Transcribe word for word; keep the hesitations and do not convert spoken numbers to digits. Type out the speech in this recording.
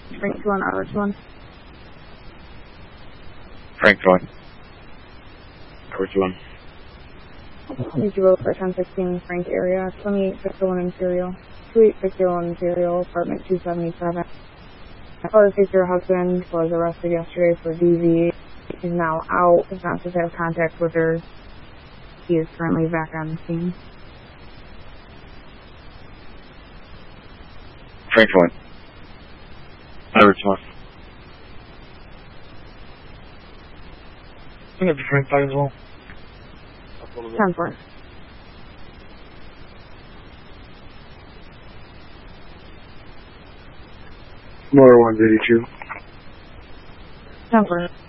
Frank two one, Arch one. Frank one. Arch one. Need you both for ten sixteen Frank area, twenty-eight fifty-one Imperial, twenty-eight fifty-one Imperial, apartment two seventy-seven. Father sees your husband was arrested yesterday for D V. He's now out. Is not supposed to have contact with her. He is currently back on the scene. Frank one. Arch one. I'm going to be Frank five as well. ten four. Motor one eighty-two. ten four.